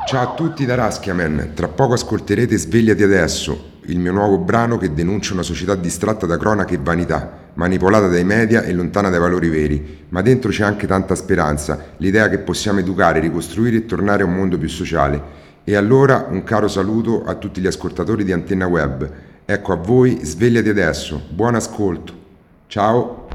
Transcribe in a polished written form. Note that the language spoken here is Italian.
Ciao a tutti da Raskiaman, tra poco ascolterete Svegliati adesso, il mio nuovo brano che denuncia una società distratta da cronache e vanità, manipolata dai media e lontana dai valori veri, ma dentro c'è anche tanta speranza, l'idea che possiamo educare, ricostruire e tornare a un mondo più sociale. E allora un caro saluto a tutti gli ascoltatori di Antenna Web. Ecco a voi, svegliati adesso, buon ascolto. Ciao.